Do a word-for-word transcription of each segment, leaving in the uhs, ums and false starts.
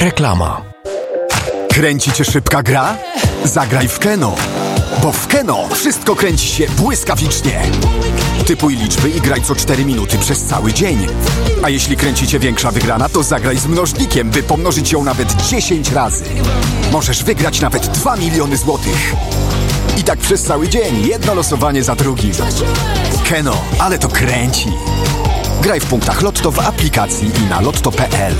Reklama. Kręci cię szybka gra? Zagraj w Keno. Bo w Keno wszystko kręci się błyskawicznie. Typuj liczby i graj co cztery minuty przez cały dzień. A jeśli kręci cię większa wygrana, to zagraj z mnożnikiem, by pomnożyć ją nawet dziesięć razy. Możesz wygrać nawet dwa miliony złotych. I tak przez cały dzień, jedno losowanie za drugim. Keno, ale to kręci. Graj w punktach Lotto w aplikacji i na lotto kropka p l.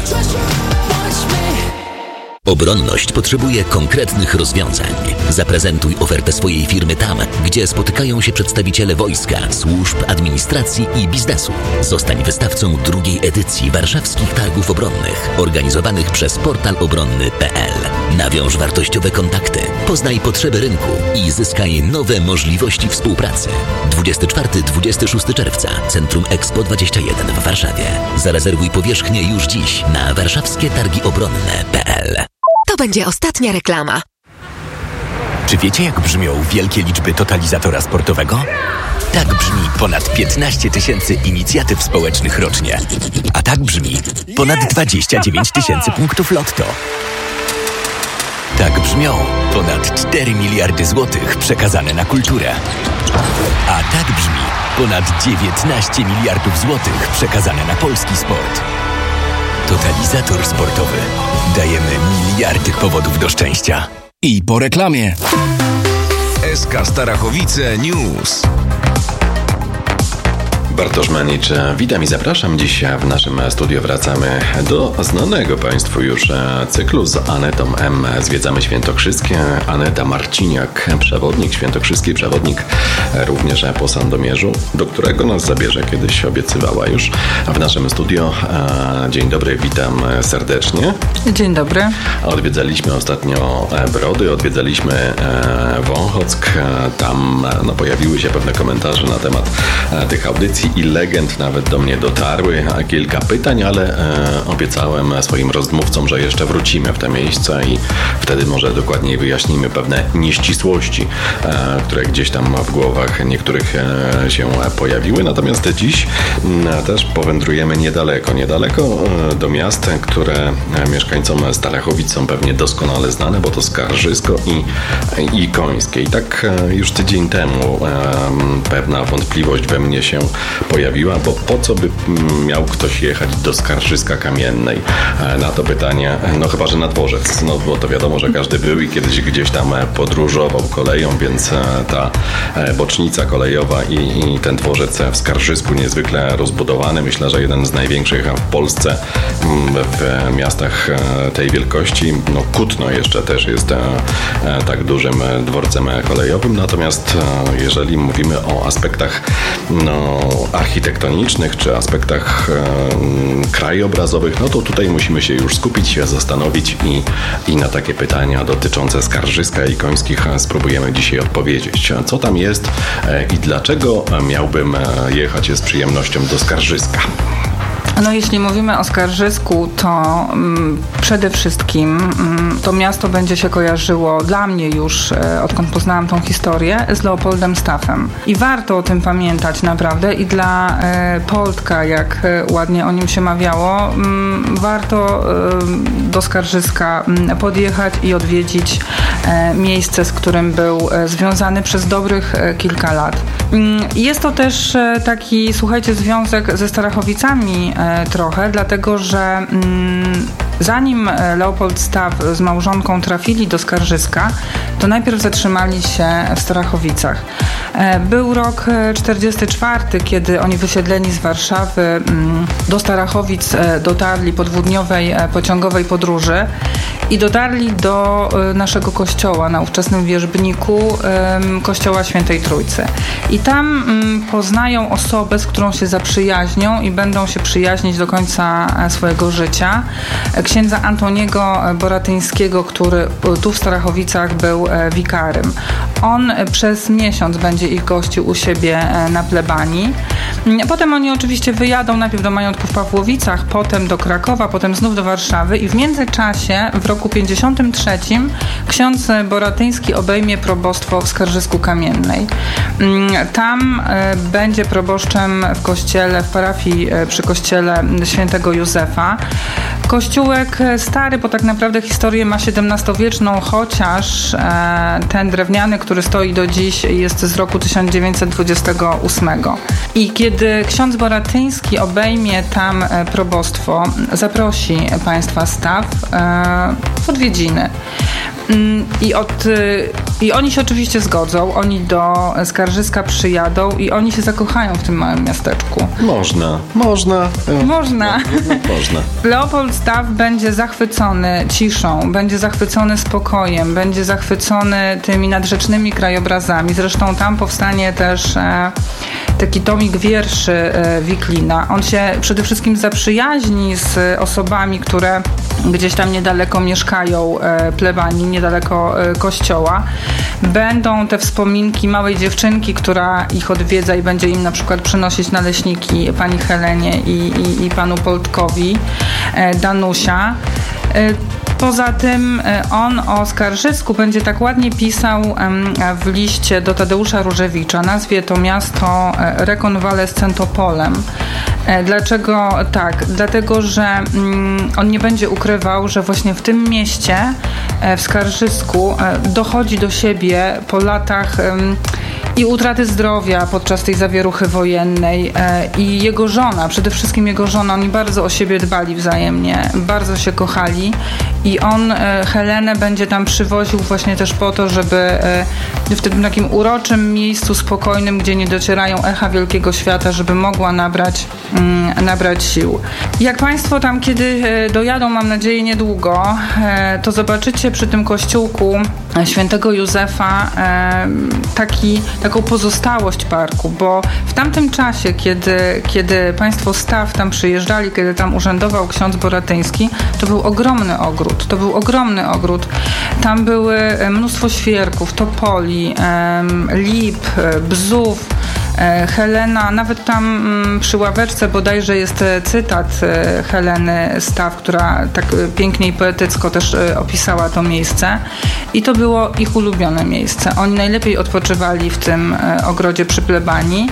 Obronność potrzebuje konkretnych rozwiązań. Zaprezentuj ofertę swojej firmy tam, gdzie spotykają się przedstawiciele wojska, służb, administracji i biznesu. Zostań wystawcą drugiej edycji Warszawskich Targów Obronnych, organizowanych przez portal obronny kropka p l. Nawiąż wartościowe kontakty, poznaj potrzeby rynku i zyskaj nowe możliwości współpracy. dwudziestego czwartego do dwudziestego szóstego czerwca, Centrum Expo dwadzieścia jeden w Warszawie. Zarezerwuj powierzchnię już dziś na warszawskie targi obronne kropka p l. To będzie ostatnia reklama. Czy wiecie, jak brzmią wielkie liczby totalizatora sportowego? Tak brzmi ponad piętnaście tysięcy inicjatyw społecznych rocznie. A tak brzmi ponad dwadzieścia dziewięć tysięcy punktów lotto. Tak brzmią ponad cztery miliardy złotych przekazane na kulturę. A tak brzmi ponad dziewiętnaście miliardów złotych przekazane na polski sport. Totalizator sportowy. Dajemy miliardy powodów do szczęścia. I po reklamie. S K Starachowice News. Bartosz Manicz, witam i zapraszam. Dziś w naszym studiu wracamy do znanego Państwu już cyklu z Anetą M. Zwiedzamy Świętokrzyskie. Aneta Marciniak, przewodnik, świętokrzyski przewodnik również po Sandomierzu, do którego nas zabierze, kiedyś obiecywała już w naszym studiu. Dzień dobry, witam serdecznie. Dzień dobry. Odwiedzaliśmy ostatnio Brody, odwiedzaliśmy Wąchock. Tam no, pojawiły się pewne komentarze na temat tych audycji i legend nawet do mnie dotarły. Kilka pytań, ale e, obiecałem swoim rozmówcom, że jeszcze wrócimy w te miejsca i wtedy może dokładniej wyjaśnimy pewne nieścisłości, e, które gdzieś tam w głowach niektórych e, się pojawiły. Natomiast dziś e, też powędrujemy niedaleko, niedaleko e, do miast, które mieszkańcom Starachowic są pewnie doskonale znane, bo to Skarżysko i, i Końskie. I tak e, już tydzień temu e, pewna wątpliwość we mnie się pojawiła, bo po co by miał ktoś jechać do Skarżyska Kamiennej? Na to pytanie, no chyba, że na dworzec, no bo to wiadomo, że każdy był i kiedyś gdzieś tam podróżował koleją, więc ta bocznica kolejowa i, i ten dworzec w Skarżysku niezwykle rozbudowany, myślę, że jeden z największych w Polsce, w miastach tej wielkości. No Kutno jeszcze też jest tak dużym dworcem kolejowym, natomiast jeżeli mówimy o aspektach no architektonicznych czy aspektach e, krajobrazowych, no to tutaj musimy się już skupić, się zastanowić i, i na takie pytania dotyczące Skarżyska i Końskich spróbujemy dzisiaj odpowiedzieć. Co tam jest e, i dlaczego miałbym jechać z przyjemnością do Skarżyska? No jeśli mówimy o Skarżysku, to mm, przede wszystkim mm, to miasto będzie się kojarzyło dla mnie już, e, odkąd poznałam tą historię, z Leopoldem Staffem. I warto o tym pamiętać naprawdę i dla e, Poldka, jak e, ładnie o nim się mawiało, mm, warto e, do Skarżyska m, podjechać i odwiedzić e, miejsce, z którym był e, związany przez dobrych e, kilka lat. Mm, jest to też e, taki, słuchajcie, związek ze Starachowicami trochę, dlatego że mm, zanim Leopold Staff z małżonką trafili do Skarżyska, to najpierw zatrzymali się w Starachowicach. Był rok czterdziesty czwarty, kiedy oni wysiedleni z Warszawy mm, do Starachowic dotarli po dwudniowej pociągowej podróży i dotarli do naszego kościoła na ówczesnym Wierzbniku, kościoła Świętej Trójcy. I tam poznają osobę, z którą się zaprzyjaźnią i będą się przyjaźnić do końca swojego życia. Księdza Antoniego Boratyńskiego, który tu w Starachowicach był wikarym. On przez miesiąc będzie ich gościł u siebie na plebanii. Potem oni oczywiście wyjadą najpierw do majątku w Pawłowicach, potem do Krakowa, potem znów do Warszawy i w międzyczasie w roku pięćdziesiątym trzecim ksiądz Boratyński obejmie probostwo w Skarżysku Kamiennej. Tam będzie proboszczem w kościele, w parafii przy kościele świętego Józefa. Kościółek stary, bo tak naprawdę historię ma siedemnastowieczną, chociaż e, ten drewniany, który stoi do dziś, jest z roku tysiąc dziewięćset dwudziestego ósmego. I kiedy ksiądz Boratyński obejmie tam probostwo, zaprosi państwa Staw e, w odwiedziny. I, od, I oni się oczywiście zgodzą, oni do Skarżyska przyjadą i oni się zakochają w tym małym miasteczku. Można, można. Można. No, można. Leopold Staff będzie zachwycony ciszą, będzie zachwycony spokojem, będzie zachwycony tymi nadrzecznymi krajobrazami. Zresztą tam powstanie też e, taki tomik wierszy e, Wiklina. On się przede wszystkim zaprzyjaźni z osobami, które gdzieś tam niedaleko mieszkają, e, plebanii, niedaleko e, kościoła. Będą te wspominki małej dziewczynki, która ich odwiedza i będzie im na przykład przynosić naleśniki, pani Helenie i, i, i panu Poltkowi, e, Danusia. E, Poza tym on o Skarżysku będzie tak ładnie pisał w liście do Tadeusza Różewicza. Nazwie to miasto rekonwalescentopolem. Dlaczego tak? Dlatego, że on nie będzie ukrywał, że właśnie w tym mieście, w Skarżysku, dochodzi do siebie po latach i utraty zdrowia podczas tej zawieruchy wojennej i jego żona, przede wszystkim jego żona, oni bardzo o siebie dbali wzajemnie, bardzo się kochali i on Helenę będzie tam przywoził właśnie też po to, żeby w tym takim uroczym miejscu spokojnym, gdzie nie docierają echa wielkiego świata, żeby mogła nabrać, nabrać sił. Jak Państwo tam kiedy dojadą, mam nadzieję niedługo, to zobaczycie przy tym kościółku świętego Józefa taki, taką pozostałość parku, bo w tamtym czasie, kiedy, kiedy państwo Staw tam przyjeżdżali, kiedy tam urzędował ksiądz Boratyński, to był ogromny ogród. To był ogromny ogród. Tam były mnóstwo świerków, topoli, lip, bzów. Helena, nawet tam przy ławeczce bodajże jest cytat Heleny Staw, która tak pięknie i poetycko też opisała to miejsce i to było ich ulubione miejsce. Oni najlepiej odpoczywali w tym ogrodzie przy plebanii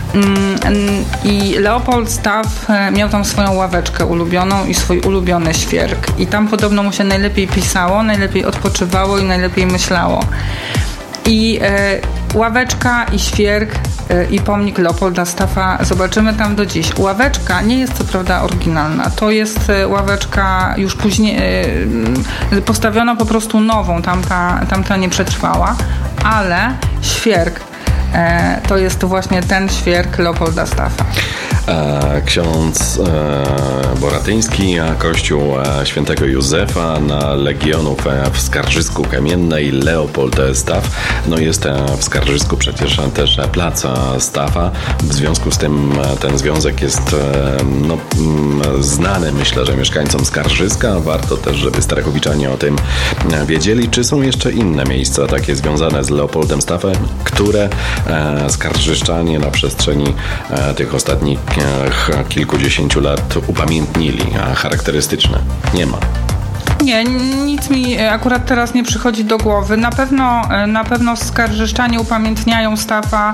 i Leopold Staff miał tam swoją ławeczkę ulubioną i swój ulubiony świerk i tam podobno mu się najlepiej pisało, najlepiej odpoczywało i najlepiej myślało. I e, ławeczka i świerk e, i pomnik Leopolda Staffa zobaczymy tam do dziś. Ławeczka nie jest co prawda oryginalna. To jest e, ławeczka już później e, postawiona po prostu nową. Tamta, tamta nie przetrwała, ale świerk e, to jest właśnie ten świerk Leopolda Staffa. Ksiądz Boratyński, kościół świętego Józefa na Legionów w Skarżysku Kamiennej, Leopold Staff. No jest w Skarżysku przecież też plac Staffa. W związku z tym ten związek jest no, znany, myślę, że mieszkańcom Skarżyska. Warto też, żeby Starachowiczanie o tym wiedzieli. Czy są jeszcze inne miejsca takie związane z Leopoldem Staffem, które skarżyszczanie na przestrzeni tych ostatnich kilkudziesięciu lat upamiętnili, a charakterystyczne? Nie ma. Nie, nic mi akurat teraz nie przychodzi do głowy. Na pewno, na pewno skarżyszczanie upamiętniają Staffa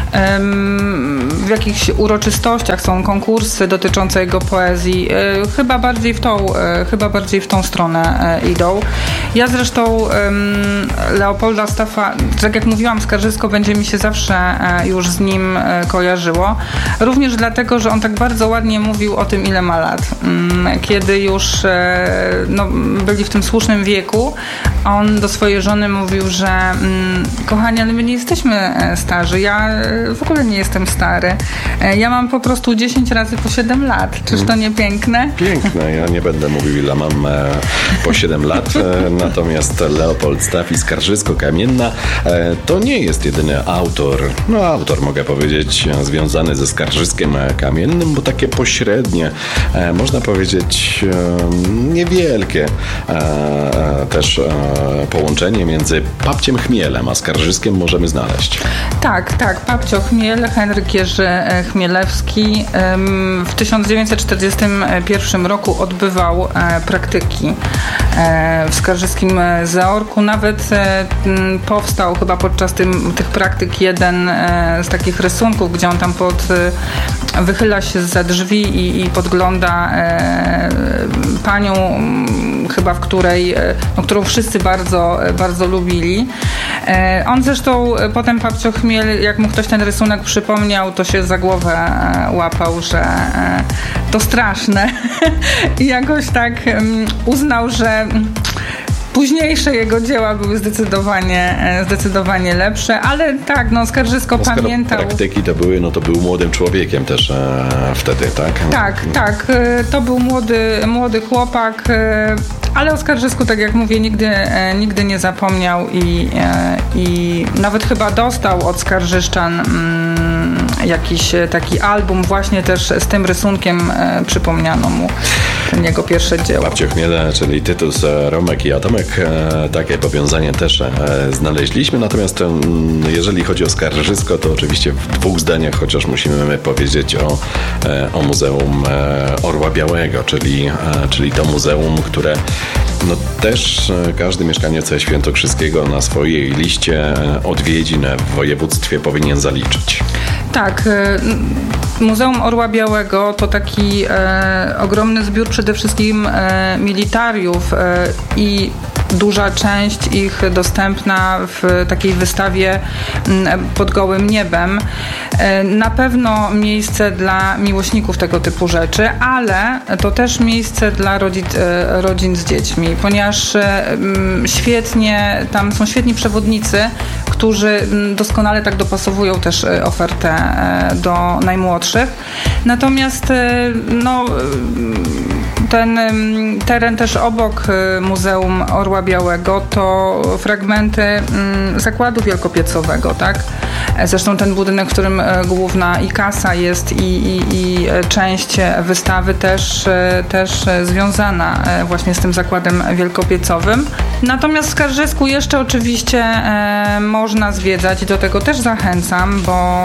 w jakichś uroczystościach, są konkursy dotyczące jego poezji. Chyba bardziej w tą, chyba bardziej w tą stronę idą. Ja zresztą Leopolda Staffa, tak jak mówiłam, Skarżysko będzie mi się zawsze już z nim kojarzyło. Również dlatego, że on tak bardzo ładnie mówił o tym, ile ma lat. Kiedy już no, byli w tym słusznym wieku, on do swojej żony mówił, że mm, kochani, ale my nie jesteśmy starzy, ja w ogóle nie jestem stary. Ja mam po prostu dziesięć razy po siedem lat. Czyż to nie piękne? Piękne. Ja nie będę mówił, ile mam e, po siedem lat. E, natomiast Leopold Staff i Skarżysko Kamienna e, to nie jest jedyny autor, no autor mogę powiedzieć, związany ze Skarżyskiem Kamiennym, bo takie pośrednie, e, można powiedzieć e, niewielkie e, e, też e, połączenie między Papciem Chmielem a Skarżyskiem możemy znaleźć. Tak, tak. Papcie babcio Chmiel, Henryk Jerzy Chmielewski, w tysiąc dziewięćset czterdziestym pierwszym roku odbywał praktyki w skarżyskim Zaorku. Nawet powstał chyba podczas tym, tych praktyk jeden z takich rysunków, gdzie on tam pod, wychyla się zza drzwi i, i podgląda panią, chyba w której, no, którą wszyscy bardzo, bardzo lubili. On zresztą potem babcio Chmiel, jak mu ktoś ten rysunek przypomniał, to się za głowę łapał, że to straszne i jakoś tak uznał, że późniejsze jego dzieła były zdecydowanie, zdecydowanie lepsze, ale tak, no Skarżysko no, pamiętał. Praktyki to były, no to był młodym człowiekiem też e, wtedy, tak? Tak, tak. To był młody, młody chłopak, ale o Skarżysku, tak jak mówię, nigdy, nigdy nie zapomniał i, i nawet chyba dostał od skarżyszczan mm, jakiś taki album właśnie też z tym rysunkiem, e, przypomniano mu jego pierwsze dzieło. Babcio Chmiele, czyli Tytus, Romek i Atomek, e, takie powiązanie też e, znaleźliśmy, natomiast e, jeżeli chodzi o Skarżysko, to oczywiście w dwóch zdaniach chociaż musimy powiedzieć o, e, o Muzeum e, Orła Białego, czyli, e, czyli to muzeum, które no też każdy mieszkaniec Świętokrzyskiego na swojej liście odwiedzin w województwie powinien zaliczyć. Tak. Muzeum Orła Białego to taki e, ogromny zbiór przede wszystkim e, militariów e, i duża część ich dostępna w takiej wystawie pod gołym niebem. Na pewno miejsce dla miłośników tego typu rzeczy, ale to też miejsce dla rodzin, rodzin z dziećmi, ponieważ świetnie, tam są świetni przewodnicy, którzy doskonale tak dopasowują też ofertę do najmłodszych. Natomiast no, ten teren też obok Muzeum Orła Białego to fragmenty zakładu wielkopiecowego, tak? Zresztą ten budynek, w którym główna i kasa jest i, i, i część wystawy też, też związana właśnie z tym zakładem wielkopiecowym. Natomiast w Skarżysku jeszcze oczywiście e, można zwiedzać i do tego też zachęcam, bo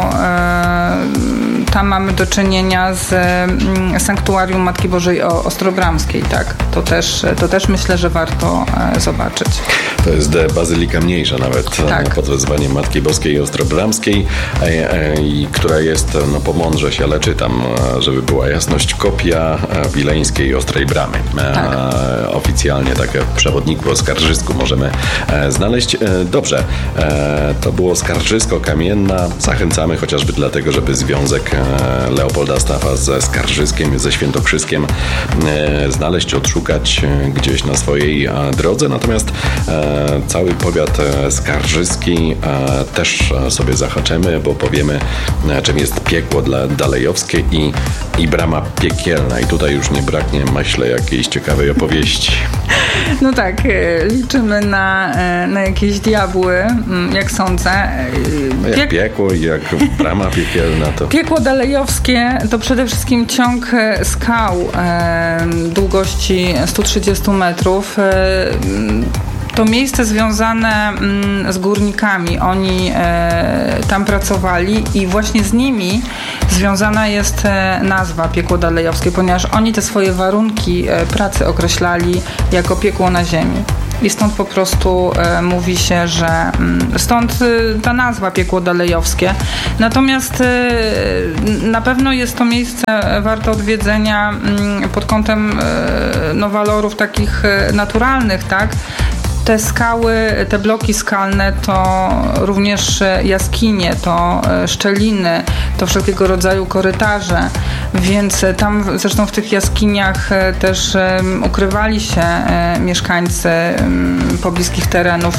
e, tam mamy do czynienia z e, Sanktuarium Matki Bożej Ostrobramskiej, tak? To też, to też myślę, że warto e, zobaczyć. To jest bazylika mniejsza nawet, tak, pod wezwaniem Matki Boskiej Ostrobramskiej, e, e, i która jest no, po Mądrześ, ale czytam, żeby była jasność, kopia wileńskiej Ostrej Bramy. E, tak. Oficjalnie takie w przewodniku o Skarżysku możemy e, znaleźć. E, dobrze, e, to było Skarżysko Kamienna. Zachęcamy chociażby dlatego, żeby związek e, Leopolda Staffa ze Skarżyskiem, ze Świętokrzyskiem e, znaleźć, odszukać e, gdzieś na swojej e, drodze. Natomiast e, cały powiat e, skarżyski e, też sobie zahaczymy, bo powiemy, e, czym jest piekło dla dalejowskie i, i brama piekielna. I tutaj już nie braknie, myślę, jakiejś ciekawej opowieści. No tak, liczymy na, na jakieś diabły, jak sądzę. Piek... Jak piekło i jak brama piekielna to... Piekło dalejowskie to przede wszystkim ciąg skał e, długości sto trzydzieści metrów. E, To miejsce związane z górnikami. Oni e, tam pracowali i właśnie z nimi związana jest e, nazwa Piekło Dalejowskie, ponieważ oni te swoje warunki e, pracy określali jako piekło na ziemi. I stąd po prostu e, mówi się, że m, stąd e, ta nazwa Piekło Dalejowskie. Natomiast e, na pewno jest to miejsce warte odwiedzenia m, pod kątem e, no, walorów takich e, naturalnych, tak? Te skały, te bloki skalne to również jaskinie, to szczeliny, to wszelkiego rodzaju korytarze, więc tam zresztą w tych jaskiniach też ukrywali się mieszkańcy pobliskich terenów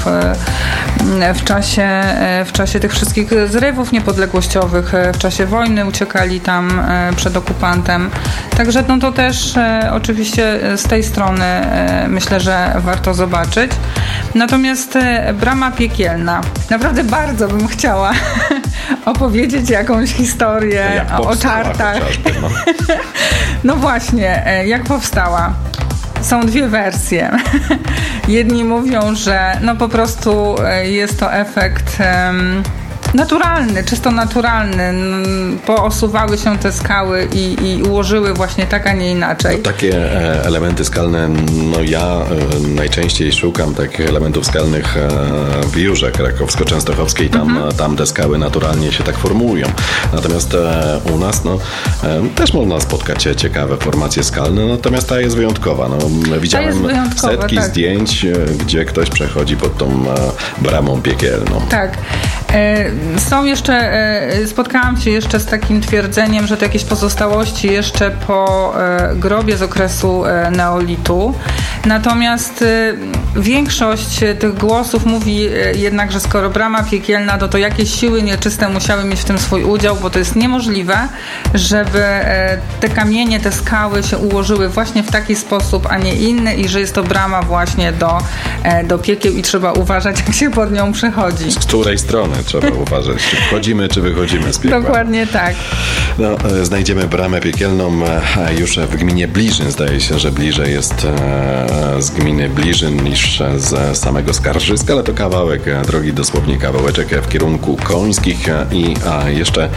w czasie, w czasie tych wszystkich zrywów niepodległościowych, w czasie wojny uciekali tam przed okupantem. Także no to też oczywiście z tej strony myślę, że warto zobaczyć. Natomiast brama piekielna. Naprawdę bardzo bym chciała opowiedzieć jakąś historię o czartach. No. No właśnie, jak powstała? Są dwie wersje. Jedni mówią, że no po prostu jest to efekt um, naturalny, czysto naturalny. Poosuwały się te skały i, i ułożyły właśnie tak, a nie inaczej. No, takie elementy skalne, no ja najczęściej szukam takich elementów skalnych w Jurze Krakowsko-Częstochowskiej. Tam, mhm. tam te skały naturalnie się tak formują. Natomiast u nas no, też można spotkać ciekawe formacje skalne, natomiast ta jest wyjątkowa. No, widziałem setki tak. zdjęć, gdzie ktoś przechodzi pod tą bramą piekielną. Tak. Są jeszcze, spotkałam się jeszcze z takim twierdzeniem, że to jakieś pozostałości jeszcze po grobie z okresu neolitu. Natomiast większość tych głosów mówi jednak, że skoro brama piekielna, to to jakieś siły nieczyste musiały mieć w tym swój udział, bo to jest niemożliwe, żeby te kamienie, te skały się ułożyły właśnie w taki sposób, a nie inny i że jest to brama właśnie do, do piekieł i trzeba uważać, jak się pod nią przechodzi. Z której strony trzeba uważać? Czy wchodzimy, czy wychodzimy z piekła? Dokładnie tak. No, znajdziemy bramę piekielną już w gminie Bliżyn. Zdaje się, że bliżej jest z gminy Bliżyn niż z samego Skarżyska, ale to kawałek drogi, dosłownie kawałeczek w kierunku Końskich i a jeszcze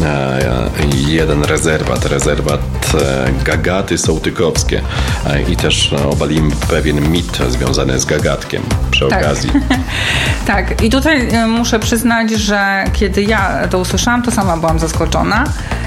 jeden rezerwat, rezerwat Gagaty Sołtykowskie i też obalimy pewien mit związany z gagatkiem przy tak. okazji. Tak, i tutaj muszę przyznać, że kiedy ja to usłyszałam, to sama byłam zaskoczona.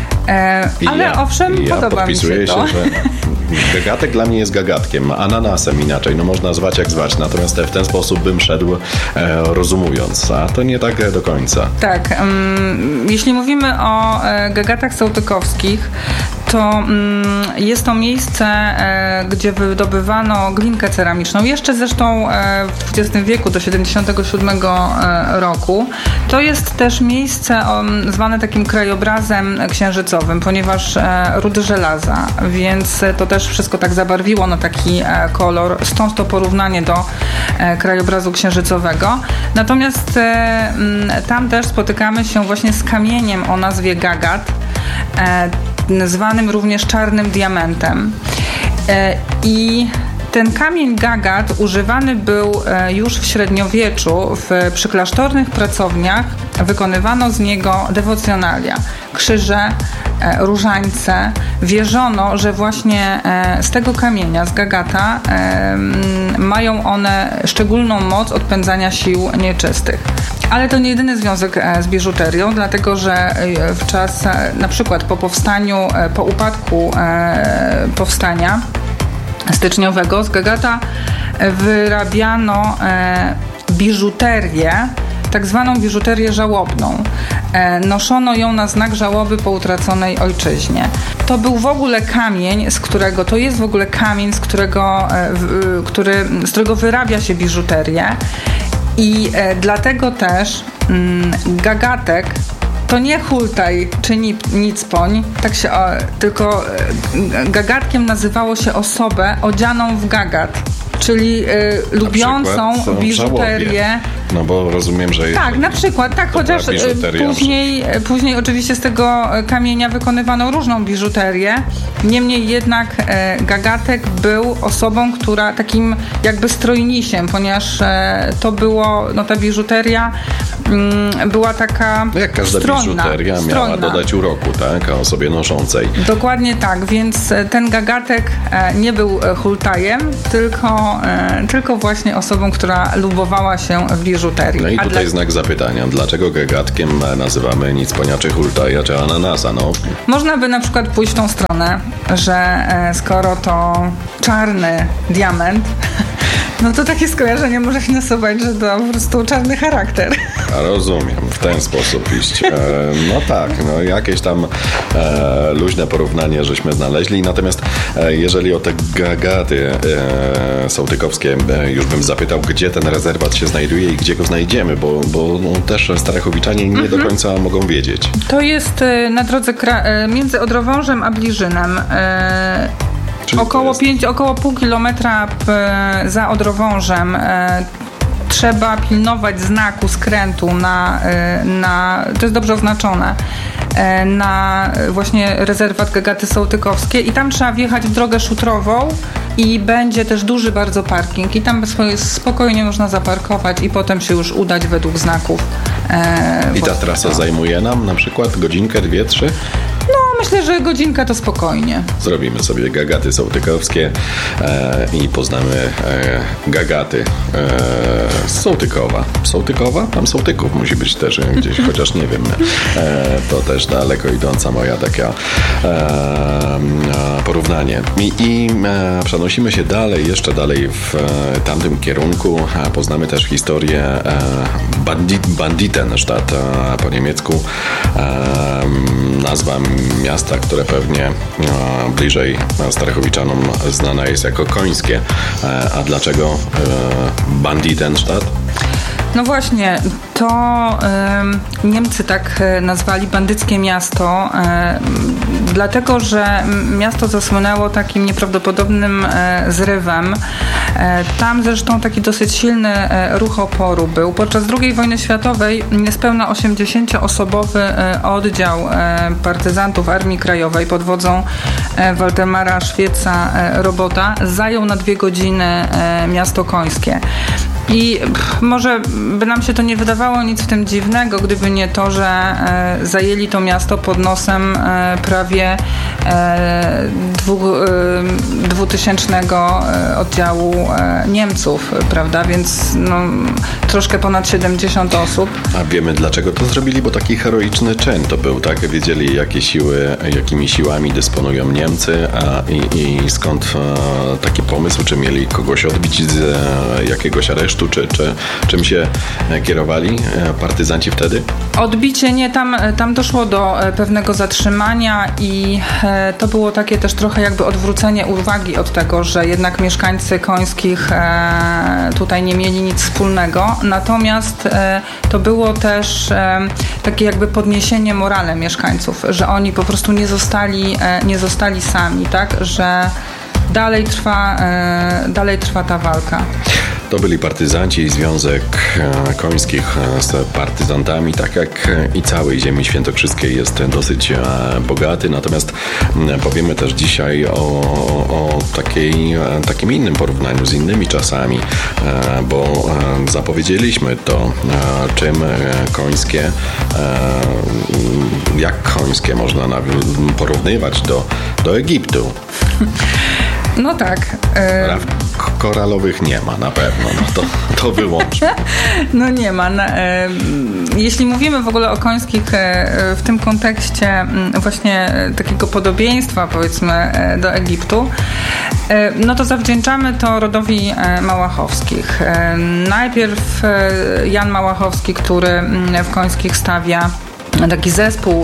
E, ale ja, owszem, ja podoba mi się, się to. Że gagatek dla mnie jest gagatkiem, ananasem inaczej, no można zwać jak zwać, natomiast w ten sposób bym szedł e, rozumując, a to nie tak do końca. Tak, um, jeśli mówimy o e, gagatach sołtykowskich, to um, jest to miejsce, e, gdzie wydobywano glinkę ceramiczną, jeszcze zresztą e, w dwudziestym wieku, do siedemdziesiątego siódmego e, roku. To jest też miejsce um, zwane takim krajobrazem księżycowym, ponieważ e, rudy żelaza, więc to też wszystko tak zabarwiło na taki e, kolor, stąd to porównanie do e, krajobrazu księżycowego. Natomiast e, m, tam też spotykamy się właśnie z kamieniem o nazwie gagat, e, zwanym również czarnym diamentem. E, I ten kamień gagat używany był już w średniowieczu. W przyklasztornych pracowniach wykonywano z niego dewocjonalia, krzyże, różańce. Wierzono, że właśnie z tego kamienia, z gagata, mają one szczególną moc odpędzania sił nieczystych. Ale to nie jedyny związek z biżuterią, dlatego że w czas, na przykład po powstaniu, po upadku powstania styczniowego z gagata wyrabiano e, biżuterię, tak zwaną biżuterię żałobną. E, noszono ją na znak żałoby po utraconej ojczyźnie. To był w ogóle kamień, z którego, to jest w ogóle kamień, z którego, e, w, który, z którego wyrabia się biżuterię i e, dlatego też mm, gagatek to nie hultaj czy nicpoń, tak się, o, tylko gagatkiem nazywało się osobę odzianą w gagat, czyli y, lubiącą biżuterię. No bo rozumiem, że... Tak, na przykład, tak, chociaż później, później oczywiście z tego kamienia wykonywano różną biżuterię. Niemniej jednak e, gagatek był osobą, która takim jakby strojnisiem, ponieważ e, to było, no ta biżuteria mm, była taka no jak każda stronna, biżuteria miała stronna. dodać uroku, tak, osobie noszącej. Dokładnie tak, więc ten gagatek e, nie był hultajem, tylko, e, tylko właśnie osobą, która lubowała się w biżuterii. No i A tutaj dla... znak zapytania. Dlaczego gagatkiem nazywamy nicponia, czy hultaja, czy ananasa? No. Można by na przykład pójść w tą stronę, że e, skoro to czarny diament, no to takie skojarzenie może się nasuwać, że to po prostu czarny charakter. A rozumiem, w ten sposób iść. E, no tak, no jakieś tam e, luźne porównanie żeśmy znaleźli. Natomiast e, jeżeli o te gagaty e, sołtykowskie e, już bym zapytał, gdzie ten rezerwat się znajduje i gdzie go znajdziemy, bo, bo no, też Starachowiczanie nie mhm. do końca mogą wiedzieć. To jest e, na drodze kra- e, między Odrowążem a Bliżynem. E, Około, pięć, około pół kilometra p, za Odrowążem e, trzeba pilnować znaku skrętu na, e, na, to jest dobrze oznaczone, e, na właśnie rezerwat Gagaty Sołtykowskie i tam trzeba wjechać w drogę szutrową i będzie też duży bardzo parking i tam spokojnie można zaparkować i potem się już udać według znaków E, I ta trasa zajmuje nam na przykład godzinkę, dwie, trzy? No, myślę, że godzinka to spokojnie. Zrobimy sobie gagaty sołtykowskie e, i poznamy e, gagaty e, z Sołtykowa. Sołtykowa? Tam Sołtyków musi być też gdzieś, chociaż nie wiem. E, to też daleko idąca moja taka e, porównanie. I, i e, przenosimy się dalej, jeszcze dalej w e, tamtym kierunku. E, poznamy też historię e, bandit, Banditenstadt e, po niemiecku. E, nazwa miasta, które pewnie e, bliżej Starachowiczanom znana jest jako Końskie. E, a dlaczego e, Banditenstadt? No właśnie, to y, Niemcy tak nazwali bandyckie miasto, y, dlatego, że miasto zasłynęło takim nieprawdopodobnym y, zrywem. Y, tam zresztą taki dosyć silny y, ruch oporu był. Podczas drugiej wojny światowej niespełna osiemdziesięcioosobowy y, oddział y, partyzantów Armii Krajowej pod wodzą y, Waldemara Szwieca y, Robota zajął na dwie godziny y, miasto Końskie. I pff, może by nam się to nie wydawało nic w tym dziwnego, gdyby nie to, że e, zajęli to miasto pod nosem e, prawie e, dwu, e, dwutysięcznego oddziału e, Niemców, prawda? Więc no, troszkę ponad siedemdziesiąt osób. A wiemy, dlaczego to zrobili? Bo taki heroiczny czyn to był, tak? Wiedzieli, jakie siły, jakimi siłami dysponują Niemcy a, i, i skąd a, taki pomysł, czy mieli kogoś odbić z a, jakiegoś aresztu, Czy, czy czym się kierowali partyzanci wtedy? Odbicie nie, tam, tam doszło do pewnego zatrzymania i to było takie też trochę jakby odwrócenie uwagi od tego, że jednak mieszkańcy Końskich tutaj nie mieli nic wspólnego. Natomiast to było też takie jakby podniesienie morale mieszkańców, że oni po prostu nie zostali, nie zostali sami, tak? Że dalej trwa, dalej trwa ta walka. To byli partyzanci i Związek Końskich z partyzantami, tak jak i całej ziemi świętokrzyskiej jest dosyć bogaty, natomiast powiemy też dzisiaj o, o takiej, takim innym porównaniu z innymi czasami, bo zapowiedzieliśmy to, czym Końskie, jak Końskie można porównywać do, do Egiptu. No tak. Praw koralowych nie ma na pewno, no to, to wyłączmy. No nie ma. Jeśli mówimy w ogóle o Końskich w tym kontekście właśnie takiego podobieństwa, powiedzmy, do Egiptu, no to zawdzięczamy to rodowi Małachowskich. Najpierw Jan Małachowski, który w Końskich stawia taki zespół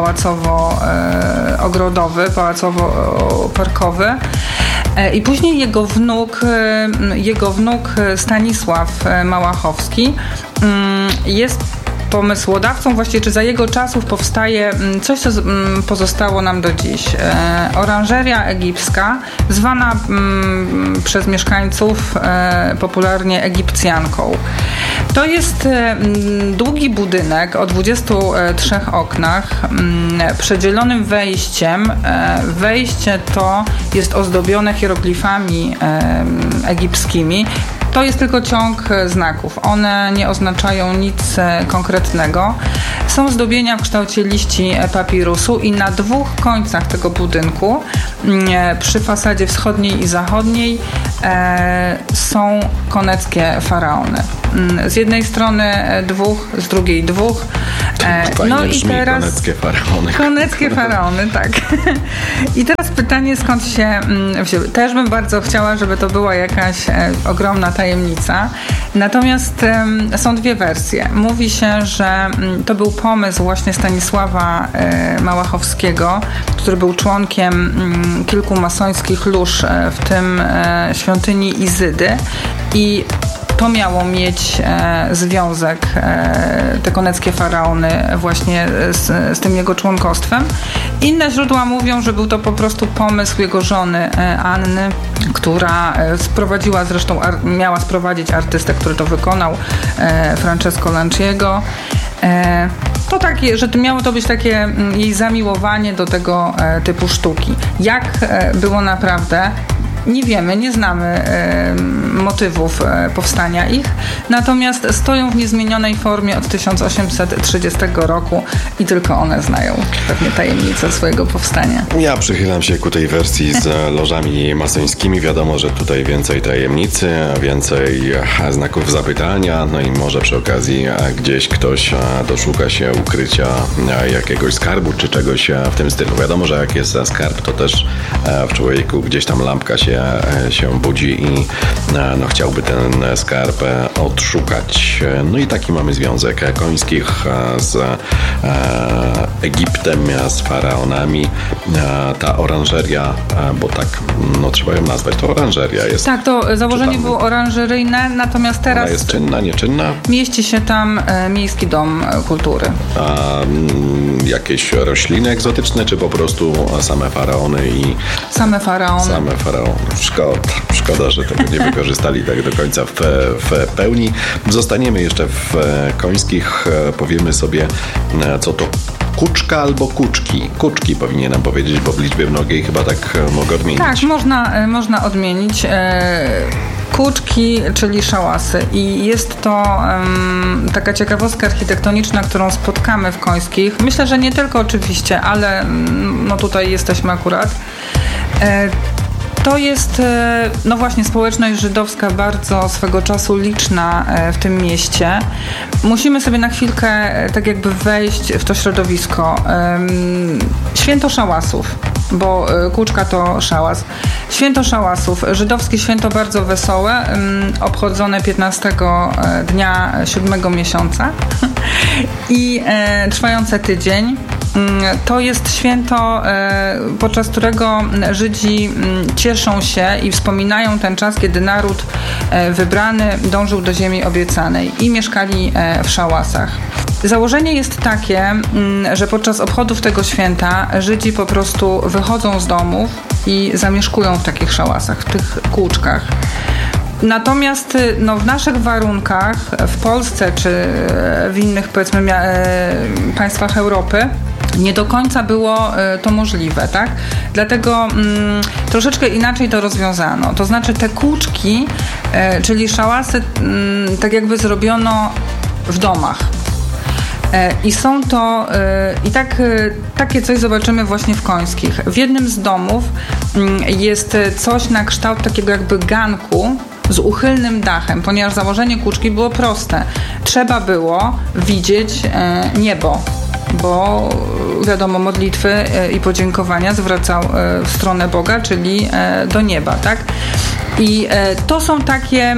pałacowo-ogrodowy, pałacowo-parkowy. I później jego wnuk, jego wnuk Stanisław Małachowski jest pomysłodawcą, właściwie czy za jego czasów powstaje coś, co pozostało nam do dziś. Oranżeria egipska, zwana przez mieszkańców popularnie Egipcjanką. To jest długi budynek o dwudziestu trzech oknach, przedzielonym wejściem. Wejście to jest ozdobione hieroglifami egipskimi. To jest tylko ciąg znaków. One nie oznaczają nic konkretnego. Są zdobienia w kształcie liści papirusu i na dwóch końcach tego budynku, przy fasadzie wschodniej i zachodniej, są koneckie faraony. Z jednej strony dwóch, z drugiej dwóch. Fajnie no i teraz koneckie faraony. Koneckie faraony, tak. I teraz pytanie, skąd się wzięły. Też bym bardzo chciała, żeby to była jakaś ogromna tajemnica. Natomiast um, są dwie wersje. Mówi się, że um, to był pomysł właśnie Stanisława e, Małachowskiego, który był członkiem um, kilku masońskich lóż, e, w tym e, świątyni Izydy, i to miało mieć e, związek, e, te koneckie faraony właśnie z, z tym jego członkostwem. Inne źródła mówią, że był to po prostu pomysł jego żony e, Anny, która e, sprowadziła zresztą, ar, miała sprowadzić artystę, który to wykonał, e, Francesco Lanciego. E, to takie, że miało to być takie m, jej zamiłowanie do tego e, typu sztuki. Jak e, było naprawdę? nie wiemy, nie znamy e, motywów e, powstania ich, natomiast stoją w niezmienionej formie od tysiąc osiemset trzydziestego roku i tylko one znają pewnie tajemnicę swojego powstania. Ja przychylam się ku tej wersji z lożami masońskimi. Wiadomo, że tutaj więcej tajemnicy, więcej znaków zapytania, no i może przy okazji gdzieś ktoś doszuka się ukrycia jakiegoś skarbu czy czegoś w tym stylu. Wiadomo, że jak jest skarb, to też w człowieku gdzieś tam lampka się, się budzi i no, chciałby ten skarb odszukać. No i taki mamy związek Końskich z Egiptem, z faraonami. Ta oranżeria, bo tak no, trzeba ją nazwać, to oranżeria jest. Tak, to założenie tam było oranżeryjne, natomiast teraz ona jest czynna, nieczynna? Mieści się tam Miejski Dom Kultury. A m, jakieś rośliny egzotyczne, czy po prostu same faraony i... Same faraony. Same faraony. Szkoda, szkoda, że tego nie wykorzystali tak do końca w, w pełni. Zostaniemy jeszcze w Końskich, powiemy sobie, co to kuczka albo kuczki. Kuczki powinienem powiedzieć, bo w liczbie mnogiej chyba tak mogę odmienić. Tak, można, można odmienić. Kuczki, czyli szałasy. I jest to um, taka ciekawostka architektoniczna, którą spotkamy w Końskich. Myślę, że nie tylko oczywiście, ale no tutaj jesteśmy akurat. E, To jest, no właśnie, społeczność żydowska bardzo swego czasu liczna w tym mieście. Musimy sobie na chwilkę tak jakby wejść w to środowisko. Święto szałasów, bo kuczka to szałas. Święto szałasów, żydowskie święto bardzo wesołe, obchodzone piętnastego dnia siódmego miesiąca i trwające tydzień. To jest święto, podczas którego Żydzi cieszą się i wspominają ten czas, kiedy naród wybrany dążył do ziemi obiecanej i mieszkali w szałasach. Założenie jest takie, że podczas obchodów tego święta Żydzi po prostu wychodzą z domów i zamieszkują w takich szałasach, w tych kółczkach. Natomiast no, w naszych warunkach, w Polsce czy w innych, powiedzmy, mia- państwach Europy, nie do końca było to możliwe, tak? Dlatego mm, troszeczkę inaczej to rozwiązano. To znaczy te kółczki, e, czyli szałasy, mm, tak jakby zrobiono w domach. E, I są to, e, i tak, e, takie coś zobaczymy właśnie w Końskich. W jednym z domów mm, jest coś na kształt takiego jakby ganku z uchylnym dachem, ponieważ założenie kółczki było proste. Trzeba było widzieć e, niebo, bo wiadomo, modlitwy i podziękowania zwracał w stronę Boga, czyli do nieba, tak? I to są takie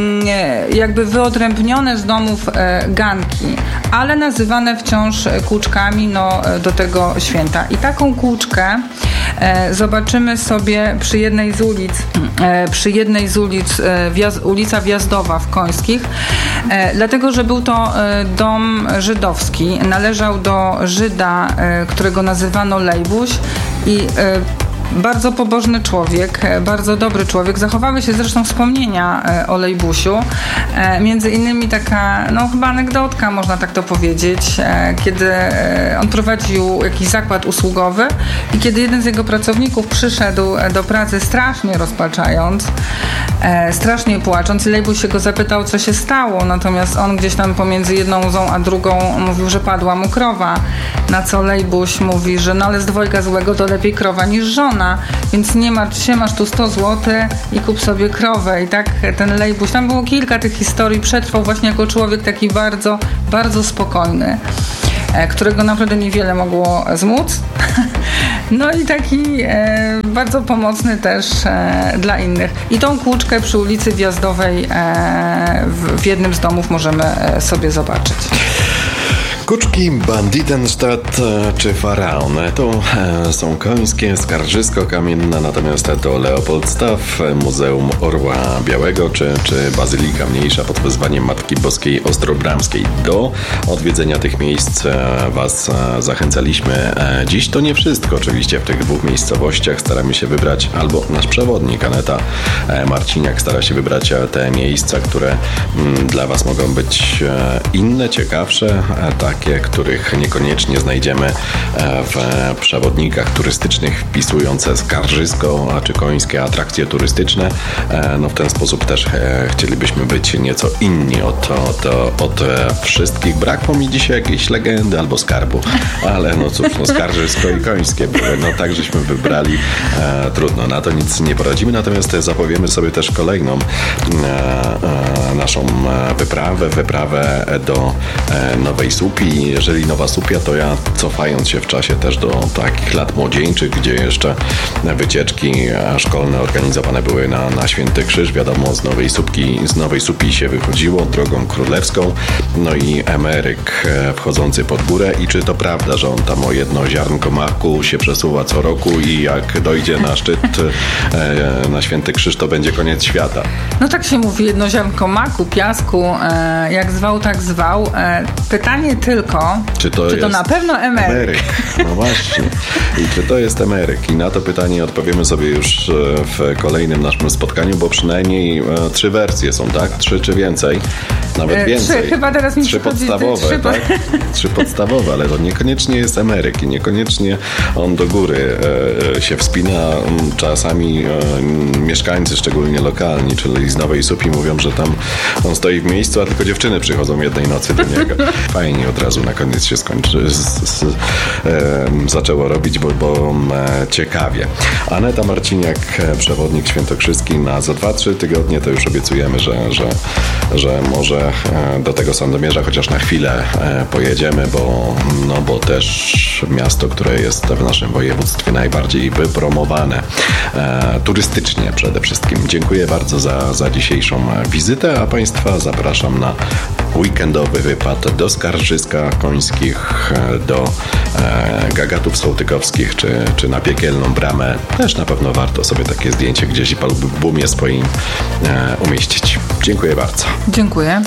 jakby wyodrębnione z domów ganki, ale nazywane wciąż kółczkami no, do tego święta. I taką kółczkę zobaczymy sobie przy jednej z ulic, przy jednej z ulic, ulica Wjazdowa w Końskich, dlatego, że był to dom żydowski, należał do Żyda, którego nazywano Lejbuś i bardzo pobożny człowiek, bardzo dobry człowiek. Zachowały się zresztą wspomnienia o Lejbusiu. Między innymi taka, no chyba anegdotka, można tak to powiedzieć, kiedy on prowadził jakiś zakład usługowy i kiedy jeden z jego pracowników przyszedł do pracy strasznie rozpaczając, strasznie płacząc, i Lejbuś się go zapytał, co się stało, natomiast on gdzieś tam pomiędzy jedną łzą a drugą mówił, że padła mu krowa, na co Lejbuś mówi, że no ale z dwojga złego to lepiej krowa niż żona, więc nie martw się, masz tu sto złotych i kup sobie krowę. I tak ten Lejbuś, tam było kilka tych historii, przetrwał właśnie jako człowiek taki bardzo, bardzo spokojny, którego naprawdę niewiele mogło zmóc. No i taki e, bardzo pomocny też e, dla innych. I tą kółczkę przy ulicy Wjazdowej e, w, w jednym z domów możemy e, sobie zobaczyć. Kuczki, Banditenstadt czy Faraon to są Końskie, Skarżysko Kamienne, natomiast to Leopoldstaff, Muzeum Orła Białego czy, czy Bazylika Mniejsza pod wezwaniem Matki Boskiej Ostrobramskiej. Do odwiedzenia tych miejsc Was zachęcaliśmy. Dziś to nie wszystko oczywiście w tych dwóch miejscowościach. Staramy się wybrać, albo nasz przewodnik Aneta Marciniak stara się wybrać te miejsca, które dla Was mogą być inne, ciekawsze, tak takie, których niekoniecznie znajdziemy w przewodnikach turystycznych wpisujące Skarżysko, a czy końskie atrakcje turystyczne. No w ten sposób też chcielibyśmy być nieco inni od, od, od wszystkich. Brakło mi dzisiaj jakiejś legendy albo skarbu, ale no cóż, no Skarżysko i końskie były, no tak żeśmy wybrali. E, trudno, na to nic nie poradzimy, natomiast zapowiemy sobie też kolejną e, e, naszą wyprawę, wyprawę do e, Nowej Słupii. Jeżeli Nowa Słupia, to ja cofając się w czasie też do takich lat młodzieńczych, gdzie jeszcze wycieczki szkolne organizowane były na, na Święty Krzyż. Wiadomo, z Nowej Słupki, z Nowej Słupii się wychodziło drogą królewską, no i emeryk wchodzący pod górę. I czy to prawda, że on tam o jedno ziarnko maku się przesuwa co roku i jak dojdzie na szczyt e, na Święty Krzyż, to będzie koniec świata? No tak się mówi, jedno ziarnko maku, piasku, e, jak zwał, tak zwał. E, pytanie tylko, czy to, czy to na pewno emeryk? emeryk? No właśnie. I czy to jest emeryk? I na to pytanie odpowiemy sobie już w kolejnym naszym spotkaniu, bo przynajmniej trzy wersje są, tak? Trzy czy więcej? Nawet e, więcej. Trzy, chyba teraz mi Trzy podstawowe, trzy, tak? Trzy podstawowe, ale to niekoniecznie jest emeryk i niekoniecznie on do góry e, się wspina. Czasami e, mieszkańcy, szczególnie lokalni, czyli z Nowej Słupii, mówią, że tam on stoi w miejscu, a tylko dziewczyny przychodzą jednej nocy do niego. Fajnie od razu na koniec się skończy, z, z, e, zaczęło robić, bo, bo e, ciekawie. Aneta Marciniak, przewodnik świętokrzyski, na za dwa trzy tygodnie to już obiecujemy, że, że, że może e, do tego Sandomierza chociaż na chwilę e, pojedziemy, bo, no, bo też miasto, które jest w naszym województwie najbardziej wypromowane e, turystycznie przede wszystkim. Dziękuję bardzo za, za dzisiejszą wizytę, a Państwa zapraszam na weekendowy wypad do Skarżyska Końskich, do e, Gagatów Sołtykowskich, czy, czy na Piekielną Bramę. Też na pewno warto sobie takie zdjęcie gdzieś w albumie swoim e, umieścić. Dziękuję bardzo. Dziękuję.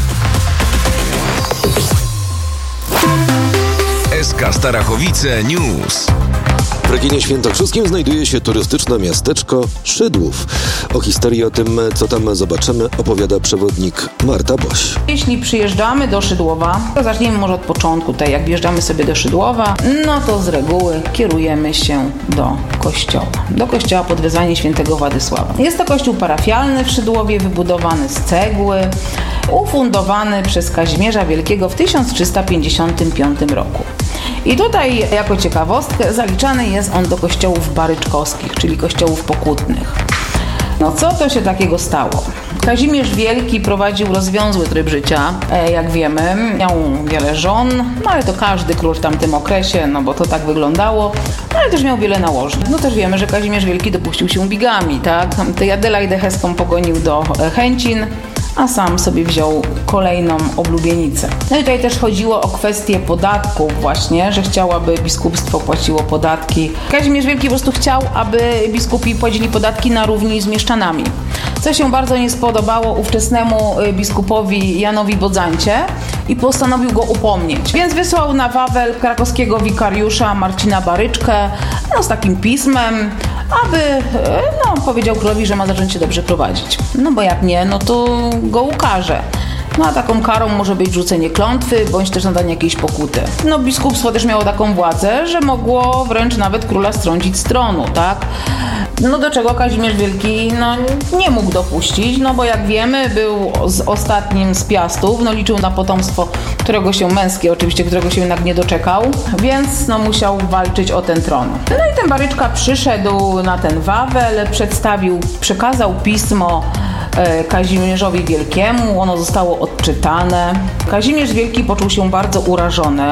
S K Starachowice News. W regionie świętokrzyskim znajduje się turystyczne miasteczko Szydłów. O historii, o tym, co tam zobaczymy, opowiada przewodnik Marta Boś. Jeśli przyjeżdżamy do Szydłowa, to zacznijmy może od początku. Tutaj jak wjeżdżamy sobie do Szydłowa, no to z reguły kierujemy się do kościoła. Do kościoła pod wezwaniem świętego Władysława. Jest to kościół parafialny w Szydłowie, wybudowany z cegły, ufundowany przez Kazimierza Wielkiego w tysiąc trzysta pięćdziesiątym piątym roku. I tutaj jako ciekawostkę zaliczany jest on do kościołów baryczkowskich, czyli kościołów pokutnych. No co to się takiego stało? Kazimierz Wielki prowadził rozwiązły tryb życia, jak wiemy. Miał wiele żon, no ale to każdy król w tamtym okresie, no bo to tak wyglądało. No ale też miał wiele nałożnych. No też wiemy, że Kazimierz Wielki dopuścił się bigami, tak? Tę Adelaidę Heską pogonił do Chęcin, a sam sobie wziął kolejną oblubienicę. No i tutaj też chodziło o kwestię podatków właśnie, że chciał, aby biskupstwo płaciło podatki. Kazimierz Wielki po prostu chciał, aby biskupi płacili podatki na równi z mieszczanami. Co się bardzo nie spodobało ówczesnemu biskupowi Janowi Bodzancie i postanowił go upomnieć. Więc wysłał na Wawel krakowskiego wikariusza Marcina Baryczkę, no, z takim pismem, aby, no, powiedział królowi, że ma zacząć się dobrze prowadzić. No bo jak nie, no to go ukarze. No a taką karą może być rzucenie klątwy, bądź też nadanie jakiejś pokuty. No biskupstwo też miało taką władzę, że mogło wręcz nawet króla strącić z tronu, tak? No do czego Kazimierz Wielki no, nie mógł dopuścić, no bo jak wiemy, był z ostatnim z Piastów, no liczył na potomstwo, którego się męskie oczywiście, którego się jednak nie doczekał, więc no musiał walczyć o ten tron. No i ten Baryczka przyszedł na ten Wawel, przedstawił, przekazał pismo Kazimierzowi Wielkiemu, ono zostało odczytane. Kazimierz Wielki poczuł się bardzo urażony,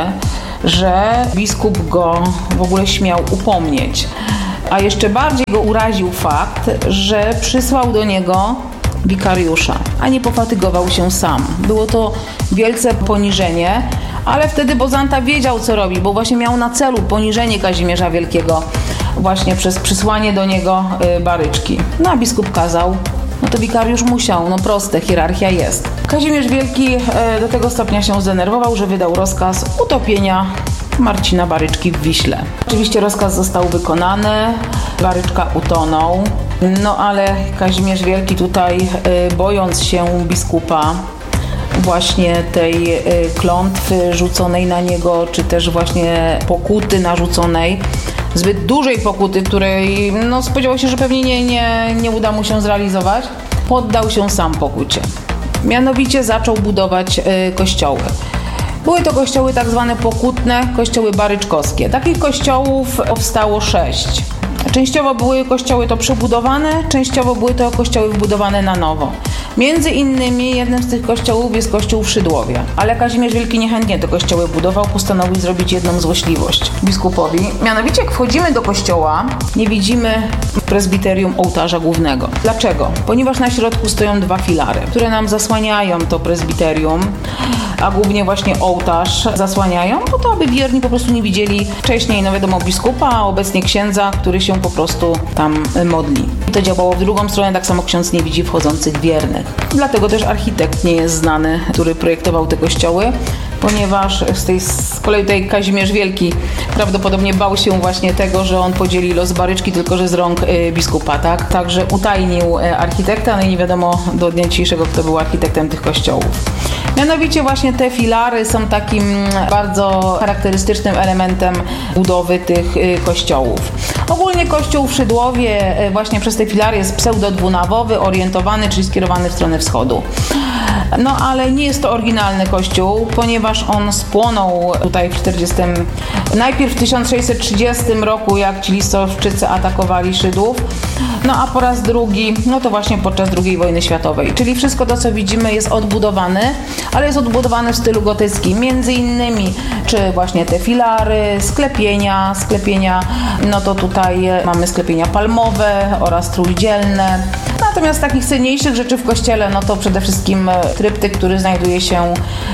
że biskup go w ogóle śmiał upomnieć. A jeszcze bardziej go uraził fakt, że przysłał do niego wikariusza, a nie pofatygował się sam. Było to wielce poniżenie, ale wtedy Bozanta wiedział, co robi, bo właśnie miał na celu poniżenie Kazimierza Wielkiego właśnie przez przysłanie do niego Baryczki. No a biskup kazał, no to wikariusz musiał, no proste, hierarchia jest. Kazimierz Wielki do tego stopnia się zdenerwował, że wydał rozkaz utopienia Marcina Baryczki w Wiśle. Oczywiście rozkaz został wykonany, Baryczka utonął, no ale Kazimierz Wielki tutaj, bojąc się biskupa, właśnie tej klątwy rzuconej na niego, czy też właśnie pokuty narzuconej, zbyt dużej pokuty, której no, spodziewał się, że pewnie nie, nie, nie uda mu się zrealizować, poddał się sam pokucie. Mianowicie zaczął budować y, kościoły. Były to kościoły tak zwane pokutne, kościoły baryczkowskie. Takich kościołów powstało sześć. Częściowo były kościoły to przebudowane, częściowo były to kościoły wbudowane na nowo. Między innymi jednym z tych kościołów jest kościół w Szydłowie. Ale Kazimierz Wielki niechętnie te kościoły budował, postanowił zrobić jedną złośliwość biskupowi. Mianowicie jak wchodzimy do kościoła, nie widzimy w prezbiterium ołtarza głównego. Dlaczego? Ponieważ na środku stoją dwa filary, które nam zasłaniają to prezbiterium, a głównie właśnie ołtarz zasłaniają, po to, aby wierni po prostu nie widzieli wcześniej, no wiadomo, biskupa, a obecnie księdza, który się po prostu tam modli. I to działało w drugą stronę, tak samo ksiądz nie widzi wchodzących wiernych. Dlatego też architekt nie jest znany, który projektował te kościoły, ponieważ z, tej, z kolei tutaj Kazimierz Wielki prawdopodobnie bał się właśnie tego, że on podzieli los baryczki, tylko że z rąk y, biskupa, tak? Także utajnił y, architekta, no i nie wiadomo do dnia dzisiejszego, kto był architektem tych kościołów. Mianowicie właśnie te filary są takim bardzo charakterystycznym elementem budowy tych y, kościołów. Ogólnie kościół w Szydłowie y, właśnie przez te filary jest pseudodwunawowy, orientowany, czyli skierowany w stronę wschodu. No ale nie jest to oryginalny kościół, ponieważ on spłonął tutaj w czterdziestym najpierw w tysiąc sześćset trzydziestym roku, jak ci listowczycy atakowali Żydów, no a po raz drugi, no to właśnie podczas drugiej wojny światowej. Czyli wszystko to, co widzimy, jest odbudowane, ale jest odbudowane w stylu gotyckim. Między innymi, czy właśnie te filary, sklepienia, sklepienia, no to tutaj mamy sklepienia palmowe oraz trójdzielne. Natomiast takich cenniejszych rzeczy w kościele, no to przede wszystkim tryptyk, który znajduje się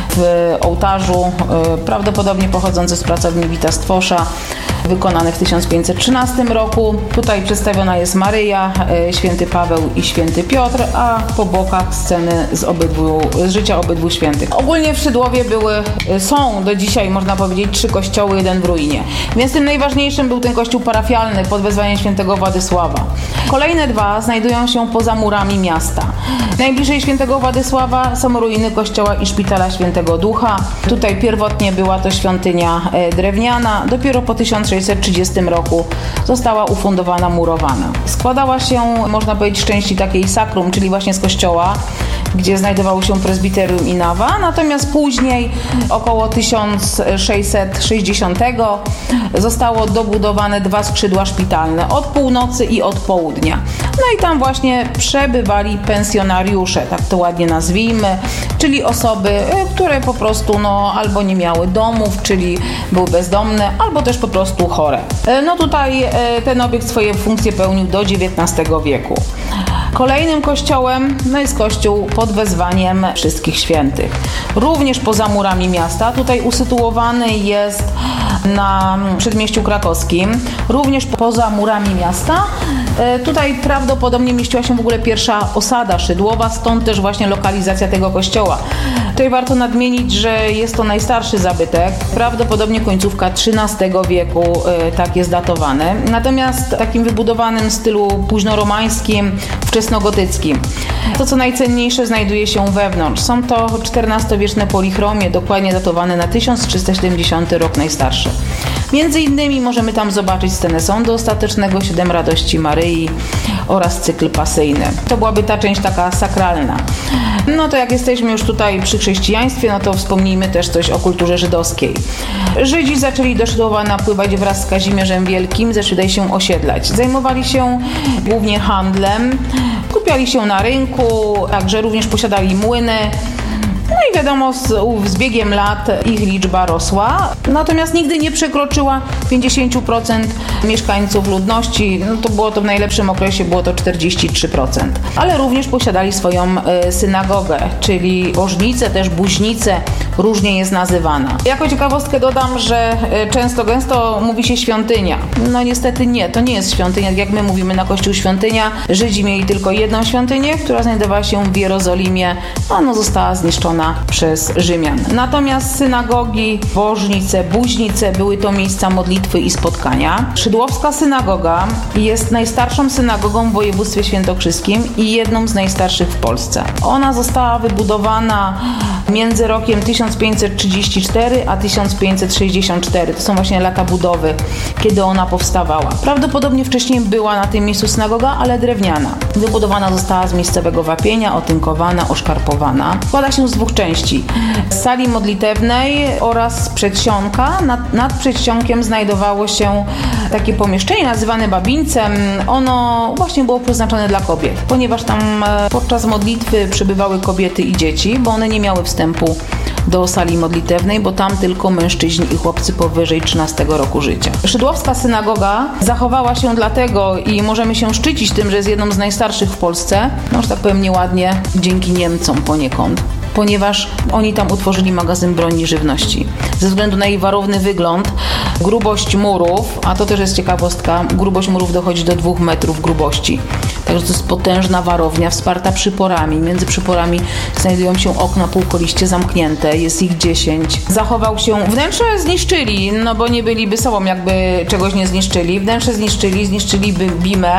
w ołtarzu, prawdopodobnie pochodzący z pracowni Wita Stwosza, wykonany w tysiąc pięćset trzynastym roku. Tutaj przedstawiona jest Maryja, święty Paweł i święty Piotr, a po bokach sceny z, obydwu, z życia obydwu świętych. Ogólnie w Szydłowie były, są do dzisiaj, można powiedzieć, trzy kościoły, jeden w ruinie. Więc tym najważniejszym był ten kościół parafialny pod wezwaniem świętego Władysława. Kolejne dwa znajdują się poza murami miasta. Najbliżej świętego Władysława są ruiny kościoła i szpitala świętego Ducha. Tutaj pierwotnie była to świątynia drewniana. Dopiero po tysiąc sześćset trzydziestym roku została ufundowana murowana. Składała się, można powiedzieć, z części takiej sakrum, czyli właśnie z kościoła, gdzie znajdowało się prezbiterium i nawa, natomiast później, około tysiąc sześćset sześćdziesiątego, zostało dobudowane dwa skrzydła szpitalne, od północy i od południa. No i tam właśnie przebywali pensjonariusze, tak to ładnie nazwijmy, czyli osoby, które po prostu no, albo nie miały domów, czyli były bezdomne, albo też po prostu chore. No tutaj ten obiekt swoje funkcje pełnił do dziewiętnastego wieku. Kolejnym kościołem no jest kościół pod wezwaniem Wszystkich Świętych. Również poza murami miasta, tutaj usytuowany jest na przedmieściu krakowskim, również poza murami miasta. Tutaj prawdopodobnie mieściła się w ogóle pierwsza osada Szydłowa, stąd też właśnie lokalizacja tego kościoła. Tutaj warto nadmienić, że jest to najstarszy zabytek, prawdopodobnie końcówka trzynastego wieku, tak jest datowany. Natomiast takim wybudowanym w stylu późnoromańskim, wczesnogotyckim. To, co najcenniejsze, znajduje się wewnątrz. Są to czternastowieczne polichromie, dokładnie datowane na tysiąc trzysta siedemdziesiąty rok najstarszy. Między innymi możemy tam zobaczyć scenę sądu ostatecznego, siedem radości Maryi oraz cykl pasyjny. To byłaby ta część taka sakralna. No to jak jesteśmy już tutaj przy chrześcijaństwie, no to wspomnijmy też coś o kulturze żydowskiej. Żydzi zaczęli do Szydłowa napływać wraz z Kazimierzem Wielkim, zaczęli tutaj się osiedlać. Zajmowali się głównie handlem, skupiali się na rynku, także również posiadali młyny. No i wiadomo, z, z biegiem lat ich liczba rosła, natomiast nigdy nie przekroczyła pięćdziesiąt procent mieszkańców ludności. No to było to w najlepszym okresie, było to czterdzieści trzy procent. Ale również posiadali swoją y, synagogę, czyli bożnicę, też buźnicę, różnie jest nazywana. Jako ciekawostkę dodam, że y, często, gęsto mówi się świątynia. No niestety nie, to nie jest świątynia, jak my mówimy na kościół świątynia. Żydzi mieli tylko jedną świątynię, która znajdowała się w Jerozolimie, a no została zniszczona zniszczona przez Rzymian. Natomiast synagogi, bożnice, buźnice były to miejsca modlitwy i spotkania. Szydłowska synagoga jest najstarszą synagogą w województwie świętokrzyskim i jedną z najstarszych w Polsce. Ona została wybudowana między rokiem tysiąc pięćset trzydzieści cztery a tysiąc pięćset sześćdziesiąt cztery. To są właśnie lata budowy, kiedy ona powstawała. Prawdopodobnie wcześniej była na tym miejscu synagoga, ale drewniana. Wybudowana została z miejscowego wapienia, otynkowana, oszkarpowana. Składa się z dwóch części. Z sali modlitewnej oraz przedsionka. Nad, nad przedsionkiem znajdowało się takie pomieszczenie nazywane babińcem. Ono właśnie było przeznaczone dla kobiet, ponieważ tam podczas modlitwy przybywały kobiety i dzieci, bo one nie miały wstępu do sali modlitewnej, bo tam tylko mężczyźni i chłopcy powyżej trzynastego roku życia. Szydłowska synagoga zachowała się dlatego i możemy się szczycić tym, że jest jedną z najstarszych w Polsce, no, że tak powiem nieładnie, dzięki Niemcom poniekąd, ponieważ oni tam utworzyli magazyn broni i żywności. Ze względu na jej warowny wygląd, grubość murów, a to też jest ciekawostka, grubość murów dochodzi do dwóch metrów grubości. Także to jest potężna warownia, wsparta przyporami. Między przyporami znajdują się okna półkoliście zamknięte, jest ich dziesięć. Zachował się, wnętrze zniszczyli, no bo nie byliby sobą, jakby czegoś nie zniszczyli. Wnętrze zniszczyli, zniszczyliby bimę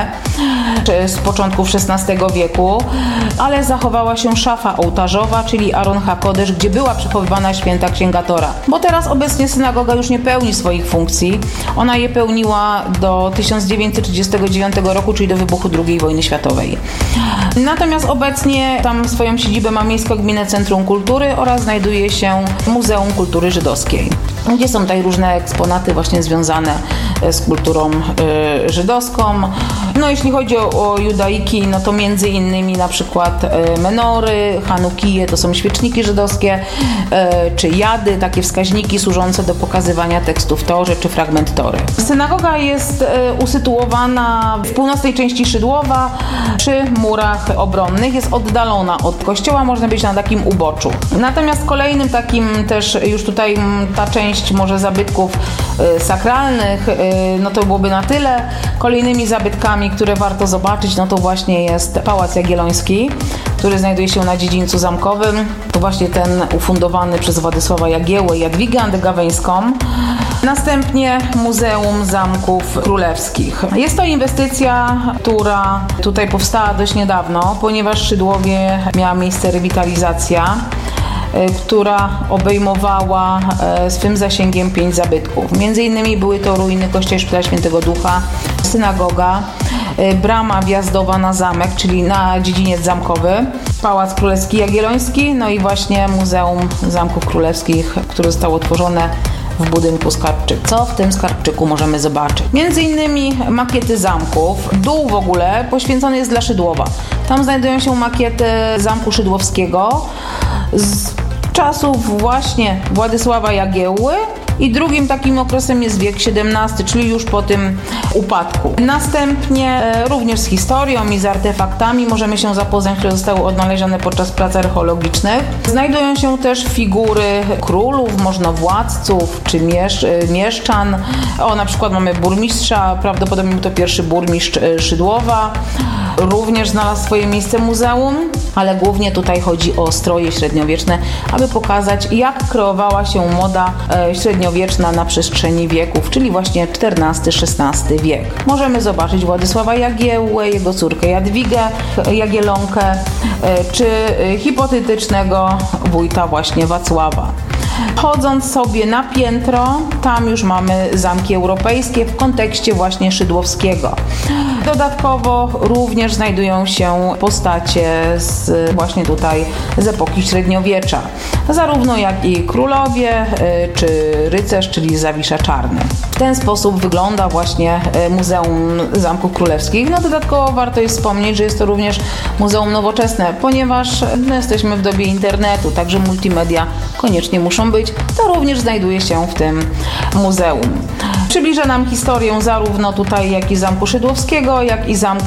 z początków szesnastego wieku, ale zachowała się szafa ołtarzowa, czyli Aron HaKodesz, gdzie była przechowywana święta Księga Tora. Bo teraz obecnie synagoga już nie pełni swoich funkcji. Ona je pełniła do tysiąc dziewięćset trzydziestego dziewiątego roku, czyli do wybuchu drugiej wojny światowej. Natomiast obecnie tam swoją siedzibę ma Miejsko-Gminne Centrum Kultury oraz znajduje się Muzeum Kultury Żydowskiej, gdzie są tutaj różne eksponaty właśnie związane z kulturą y, żydowską. No jeśli chodzi o, o judaiki, no to między innymi na przykład y, menory, chanukije, to są świeczniki żydowskie, y, czy jady, takie wskaźniki służące do pokazywania tekstów Tory, czy fragment Tory. Synagoga jest y, usytuowana w północnej części Szydłowa, przy murach obronnych, jest oddalona od kościoła, można być na takim uboczu. Natomiast kolejnym takim też już tutaj ta część może zabytków y, sakralnych, y, no to byłoby na tyle. Kolejnymi zabytkami, które warto zobaczyć, no to właśnie jest Pałac Jagielloński, który znajduje się na dziedzińcu zamkowym. To właśnie ten ufundowany przez Władysława Jagiełłę i Jadwigę Andegaweńską. Następnie Muzeum Zamków Królewskich. Jest to inwestycja, która tutaj powstała dość niedawno, ponieważ w Szydłowie miała miejsce rewitalizacja, która obejmowała swym zasięgiem pięć zabytków. Między innymi były to ruiny kościoła Szpitala Świętego Ducha, synagoga, brama wjazdowa na zamek, czyli na dziedziniec zamkowy, Pałac Królewski Jagielloński, no i właśnie Muzeum Zamków Królewskich, które zostało utworzone w budynku Skarbczyk. Co w tym Skarbczyku możemy zobaczyć? Między innymi makiety zamków. Dół w ogóle poświęcony jest dla Szydłowa. Tam znajdują się makiety Zamku Szydłowskiego z czasów właśnie Władysława Jagiełły i drugim takim okresem jest wiek siedemnasty, czyli już po tym upadku. Następnie e, również z historią i z artefaktami możemy się zapoznać, które zostały odnalezione podczas prac archeologicznych. Znajdują się też figury królów, możnowładców czy miesz, e, mieszczan. O, na przykład mamy burmistrza, prawdopodobnie był to pierwszy burmistrz e, Szydłowa. Również znalazł swoje miejsce muzeum, ale głównie tutaj chodzi o stroje średniowieczne, aby pokazać, jak kreowała się moda e, średniowieczna na przestrzeni wieków, czyli właśnie czternasty szesnasty wiek. Możemy zobaczyć Władysława Jagiełłę, jego córkę Jadwigę Jagiellonkę, e, czy e, hipotetycznego wójta właśnie Wacława. Chodząc sobie na piętro, tam już mamy zamki europejskie w kontekście właśnie szydłowskiego. Dodatkowo również znajdują się postacie z właśnie tutaj z epoki średniowiecza. Zarówno jak i królowie, czy rycerz, czyli Zawisza Czarny. W ten sposób wygląda właśnie Muzeum Zamków Królewskich. No dodatkowo warto jest wspomnieć, że jest to również muzeum nowoczesne, ponieważ no, jesteśmy w dobie internetu, także multimedia koniecznie muszą być. To również znajduje się w tym muzeum. Przybliża nam historię zarówno tutaj jak i Zamku Szydłowskiego, jak i Zamku